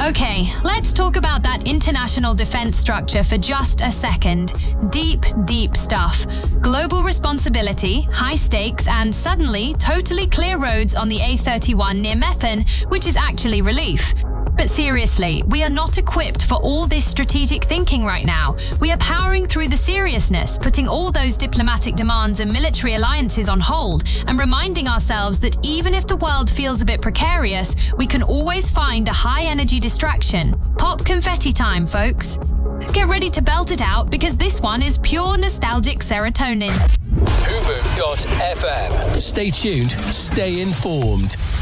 Okay, let's talk about that international defense structure for just a second. Deep, deep stuff. Global responsibility, high stakes, and suddenly totally clear roads on the A31 near Meppen, which is actually relief. But seriously, we are not equipped for all this strategic thinking right now. We are powering through the seriousness, putting all those diplomatic demands and military alliances on hold, and reminding ourselves that even if the world feels a bit precarious, we can always find a high-energy distraction. Pop confetti time, folks. Get ready to belt it out, because this one is pure nostalgic serotonin. Fubu.fm. Stay tuned, stay informed.